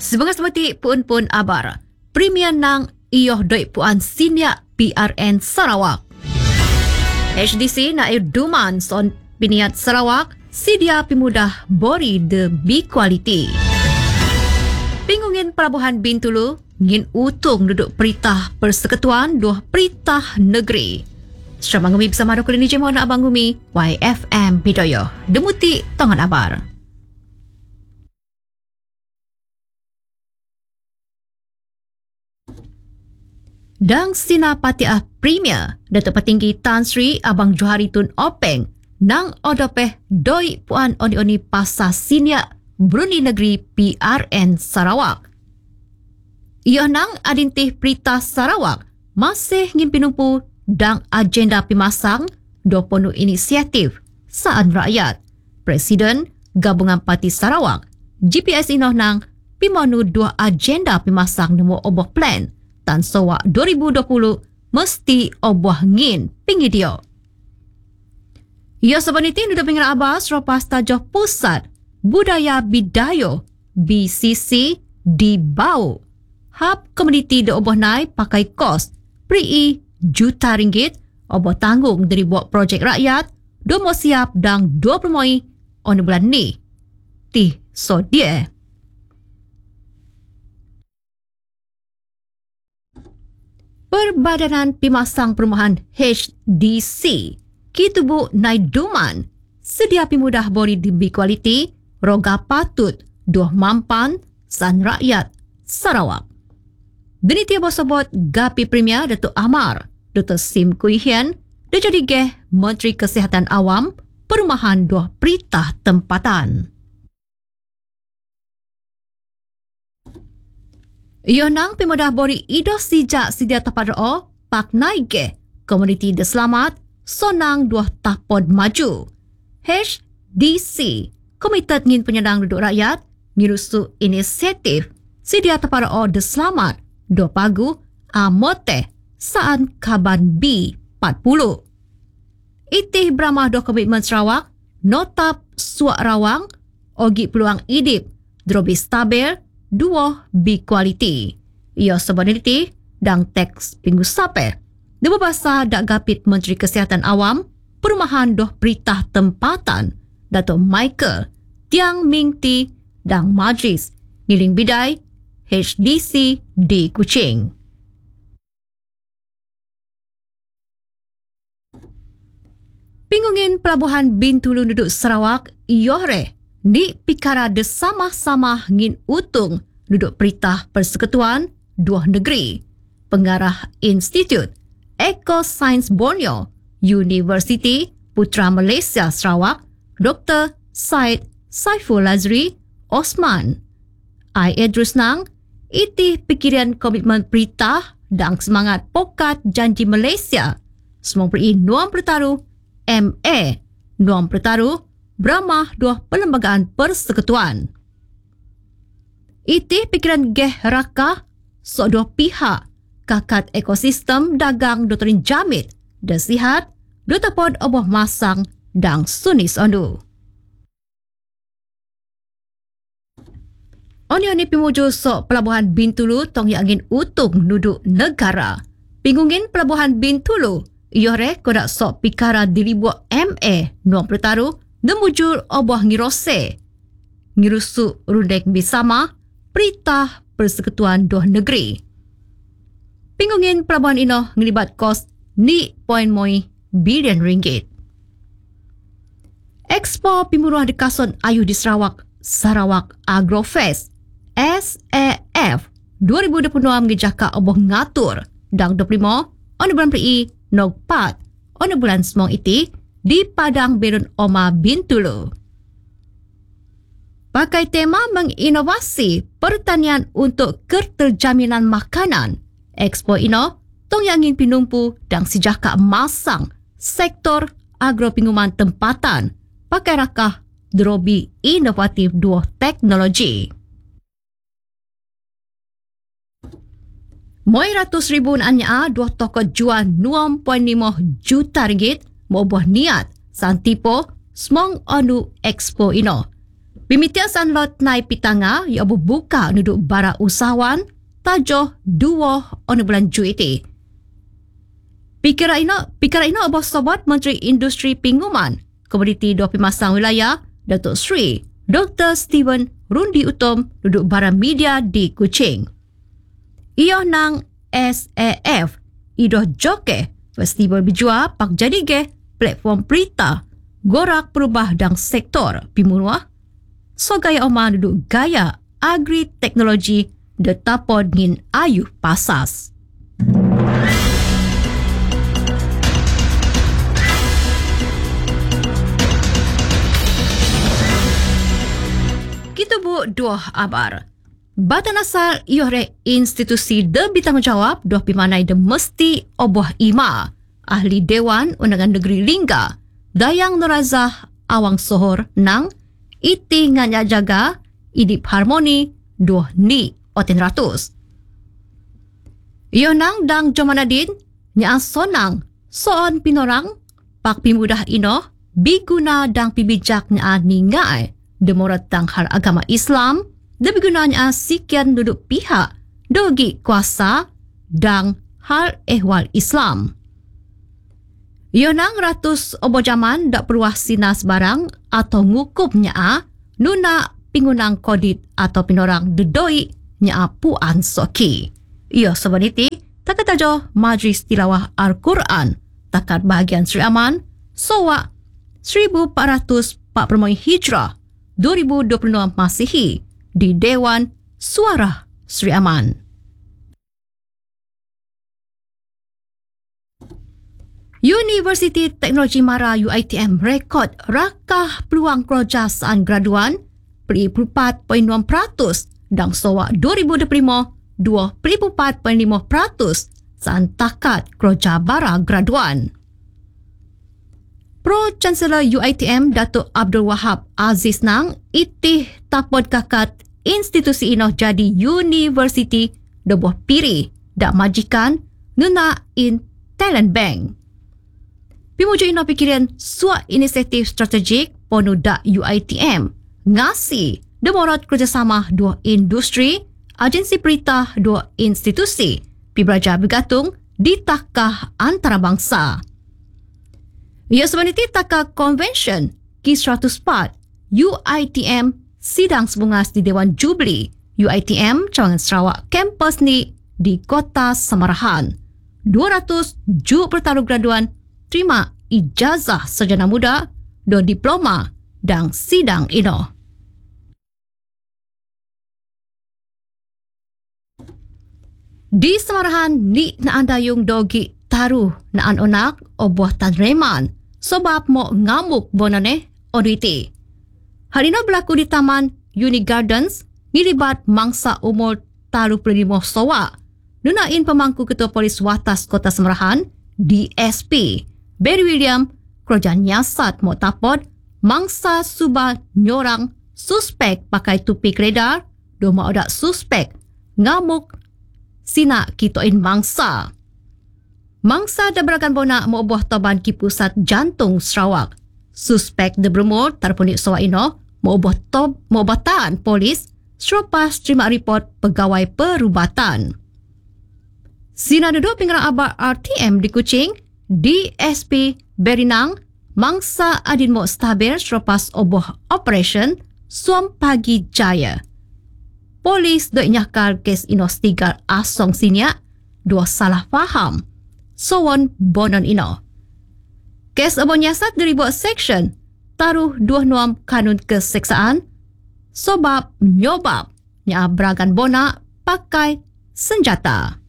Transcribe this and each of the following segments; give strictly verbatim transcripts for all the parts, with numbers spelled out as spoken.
Sebagai seperti pun-pun abar, Premier nang iyoh doi puan Sinia P R N Sarawak. H D C na duman son piniat Sarawak, sidia pimudah bori de B quality. Pingungin Pelabuhan Bintulu, ngin utung duduk peritah persekutuan dua peritah negeri. Seram Angumi bersama Dr. Nijim Hona Abang Gumi, Y F M Bidoyo. Demuti Tongan Abar. Dang Sina Patiah Premier, Datuk Petinggi Tan Sri Abang Johari Tun Openg, nang odopeh doi puan oni-oni pasar sinia Brunei Negeri P R N Sarawak. Ia nang adintih Perintah Sarawak masih ngin pinumpu dang agenda pimasang dua puluh inisiatif saan rakyat. Presiden Gabungan Parti Sarawak, G P S inoh nang pimanu dua agenda pimasang nemu oboh plan Tan Sawak dua ribu dua puluh mesti oboh ngin pingidio. Ia sebeniti duduk pinggir abas ropas tajuh Pusat Budaya Bidayo B C C di Bau. Hab komuniti de oboh nai pakai kos pri juta ringgit oboh tanggung dari buat projek rakyat dua mau siap dang dua puluh moi on bulan ni. Ti so dia. Perbadanan Pimasang Perumahan H D C Kitubu Naiduman sedia pimudah bori di B quality roga patut dua mampan san rakyat Sarawak. Beniti bosobot Gapi Premier Datuk Amar, Doktor Sim Kui Hian, dia jadi geh Menteri Kesihatan Awam Perumahan dua Peritah Tempatan. Ionang pimudah bori idoh sijak sidia tapada o pak naige komuniti de selamat sonang dua tapod maju. H D C Komited ngin penyandang duduk rakyat ngirusu inisiatif sidia tapada o de selamat dua pagu amote saan kaban B empat puluh. Itih beramah dua komitmen Sarawak notap suak rawang ogi peluang idip drobi stabil dua B quality. Ia sebenarnya dang teks pinggu sape. Dua bahasa dak gapit Menteri Kesihatan Awam Perumahan Doh Peritah Tempatan Datuk Michael Tiang Ming Ti dang Majlis Ngiling Bidai H D C di Kuching. Pingungin Pelabuhan Bintulu duduk Sarawak Yohre ni pikara de sama-sama ngin utung duduk Peritah Persekutuan dua negeri. Pengarah Institut Eco Science Borneo University Putra Malaysia Sarawak Doktor Syed Saiful Lazri Osman. I Idrus nang iti pikiran komitmen Peritah dan semangat pokat janji Malaysia semua beri nuam pertaruh M A nuam pertaruh beramah dua perlembagaan persekutuan. Iti pikiran geh raka sok dua pihak kakat ekosistem dagang Doktorin Jamit dan sihat dua tapod oboh masang dan sunis ondu. Oni-oni pimuju sok Pelabuhan Bintulu tong yang angin utung nuduk negara. Pingungin Pelabuhan Bintulu iore kodak sok pikara diribuak M A nuam pertaruh nemujul oboh ngirose. Ngirusu rundek bisama Peritah Persekutuan dua negeri. Pingungin pelabuhan ino ngelibat kos ni poin moi bilion ringgit. Expo Pimuruah di Kason Ayuh di Sarawak, Sarawak Agrofest S A F dua ribu dua puluh enam ngejaka oboh ngatur dang dua puluh lima on bulan Pri Nogpat on bulan Semong iti di Padang Berun Oma Bintulu. Pakai tema menginovasi pertanian untuk keterjaminan makanan. Expo ino tong yang ingin pinumpu dan sejaka masang sektor agropinguman tempatan pakai rakah drobi inovatif dua teknologi. Moi ratus ribu anya dua toko jual enam koma lima juta ringgit mau buah niat santipo semong onu expo ino. Pimitiasan lot nai pitanga ia buka nuduk bara usahawan tajo dua on bulan Jui iti. Pikira ino, pikira ino abah sobat Menteri Industri Pinguman, Komoditi dua Pemasang Wilayah, Datuk Seri Doktor Steven Rundi Utom duduk bara media di Kuching. Ia nang S A F, idoh joke festival bijua pak jadi ge platform berita gorak perubah dang sektor pimunua. So gaya oma duduk gaya agri-teknologi detapod ngin ayuh pasas. Kita bu dua abar. Batan asal iore institusi de bertanggungjawab doh pimanai de mesti oboh ima. Ahli Dewan Undangan Negeri Lingga, Dayang Norazah Awang Sohor nang iti nganya jaga idip harmoni doh ni oten ratus. Iyo nang dang Jomanadin nya sonang soon pinorang pak pimudah ino biguna dang pibijak nya ningai demorat dang har agama Islam de bigunanya sikian duduk pihak dogi kuasa dang hal ehwal Islam. Yonang ratus obo jaman dak peruah sinas barang atau ngukup nyaa nuna pingunang kodit atau pinorang dedoi nyaa puan soki. Iyo sebeniti takat ajo Majlis Tilawah Al-Quran takat bahagian Sri Aman sowa seribu empat ratus empat puluh Hijrah dua ribu dua puluh enam Masihi di Dewan Suara Sri Aman. Universiti Teknologi Mara U I T M rekod rakah peluang kerja saan graduan beri empat perpuluhan enam peratus dan sowa dua ribu dua puluh lima dua puluh empat perpuluhan lima peratus saan takat kerja bara graduan. Pro Chancellor U I T M Datuk Abdul Wahab Aziz nang itih tapod kakat institusi ino jadi universiti doboh piri dak majikan nuna in talent bank. Pimuju ino pikiran suat inisiatif strategik ponu dak U I T M ngasi demorat kerjasama dua industri, agensi berita dua institusi, piberaja bergatung di takah antarabangsa. Ia sebenarnya takah convention K seratus empat U I T M sidang sebungas di Dewan Jubli U I T M Cawangan Sarawak kampus ni di Kota Samarahan. dua ratus ju bertaruh graduan terima ijazah sarjana muda dan diploma dan sidang ino. Di Samarahan ni na andayung dogi taruh na anonak o buah tanreman sebab mo ngamuk bonane oditi. Hari ini berlaku di Taman Uni Gardens ngilibat mangsa umur taruh perlimo sowa. Nunain pemangku Ketua Polis Watas Kota Samarahan D S P Barry William kerajaan nyasat mo tapod mangsa suba nyorang suspek pakai tupik radar do mau dak suspek ngamuk sina kitoin mangsa. Mangsa da beragan bona mo buah toban ki pusat jantung Sarawak. Suspek de berumur tarpunik sowa ino mo buah tob mo batan polis selepas terima report pegawai perubatan. Sina duduk pinggarang abar R T M di Kuching, D S P Berinang, mangsa adin mo stabil selepas oboh operation Suam Pagi Jaya. Polis dok nyakar kes inostigar asong sinya, dua salah faham, sowon bonon ino. Kes oboh nyasat dari buat section, taruh dua nuam kanun keseksaan, sebab nyobab nya beragan bona pakai senjata.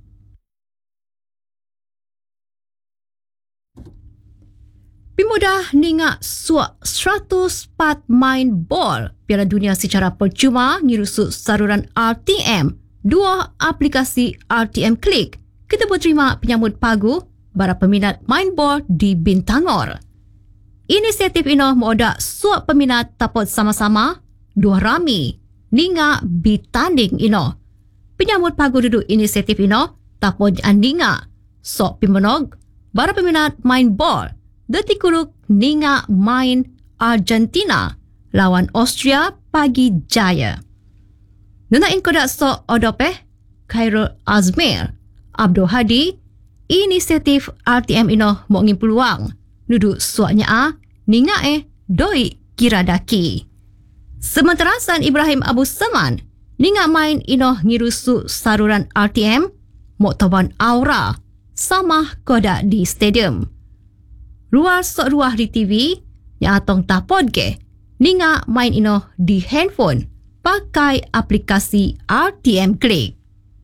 Pemuda ninga suak seratus empat main bol Piala Dunia secara percuma ngirusuk saluran R T M, dua aplikasi R T M Click. Kita berterima penyambut pagu para peminat main bol di Bintangor. Inisiatif ino moda suak peminat tapot sama-sama dua rami ninga bitanding ino. Penyambut pagu duduk inisiatif ino tapot andinga sok pimenog para peminat main bol Detikuruk ninga main Argentina lawan Austria pagi jaya. Nunain kodak so odopeh, Khairul Azmir, Abdul Hadi, inisiatif R T M ino mo ngin peluang. Nudu suaknya a, ninga eh, doi kiradaki. Sementara San Ibrahim Abu Saman, ninga main ino ngirusu saruran R T M, mo taban aura, sama kodak di stadium. Luar sok ruah di T V, yang atong tapod ke, ninga main ino di handphone, pakai aplikasi R T M Click.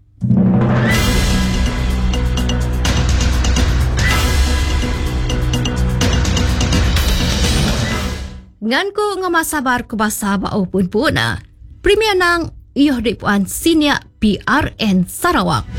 Nganku ngamasabar ku basa bau pun puna, Premier nang iyoh di puan Sinia P R N Sarawak.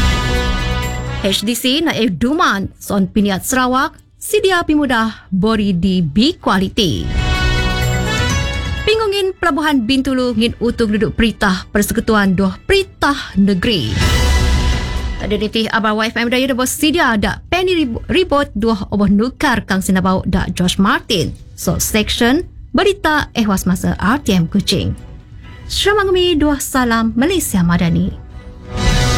H D C na Duman son piniat Sarawak, sidia pimudah bori di B-Quality. Pingungin Pelabuhan Bintulu ngin utung duduk peritah Persekutuan Doh Peritah Negeri. Ada nitih abar Y F M daya debos sidia dak Penny Ribot dua oboh nukar kang sinabau dak George Martin. So section berita ehwas masa R T M Kuching. Syamangmi dua salam Malaysia Madani.